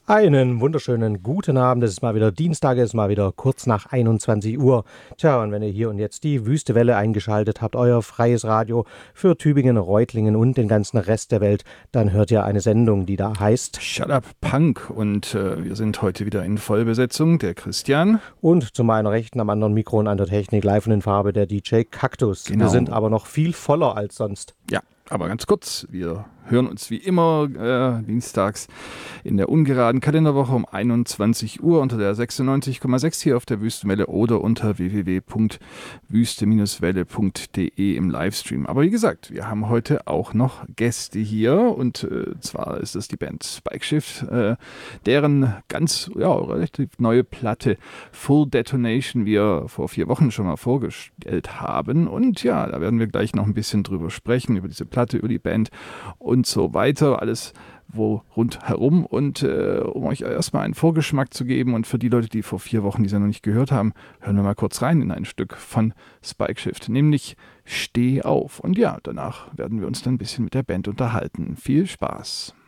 Einen wunderschönen guten Abend. Es ist mal wieder Dienstag, es ist mal wieder kurz nach 21 Uhr. Tja, und wenn ihr hier und jetzt die Wüste Welle eingeschaltet habt, euer freies Radio für Tübingen, Reutlingen und den ganzen Rest der Welt, dann hört ihr eine Sendung, die da heißt Shut Up Punk. Und wir sind heute wieder in Vollbesetzung. Der Christian. Und zu meiner Rechten am anderen Mikro und an der Technik live und in Farbe der DJ Kaktus. Genau. Wir sind aber noch viel voller als sonst. Ja, aber ganz kurz, wir hören uns wie immer dienstags in der ungeraden Kalenderwoche um 21 Uhr unter der 96,6 hier auf der Wüstenwelle oder unter www.wüste-welle.de im Livestream. Aber wie gesagt, wir haben heute auch noch Gäste hier und zwar ist es die Band Spikeshift, deren ganz relativ neue Platte Full Detonation wir vor 4 Wochen schon mal vorgestellt haben. Und ja, da werden wir gleich noch ein bisschen drüber sprechen, über diese Platte, über die Band und so weiter, alles rundherum. Und um euch erstmal einen Vorgeschmack zu geben und für die Leute, die vor 4 Wochen die Sendung nicht gehört haben, hören wir mal kurz rein in ein Stück von Spikeshift, nämlich Steh auf. Und ja, danach werden wir uns dann ein bisschen mit der Band unterhalten. Viel Spaß!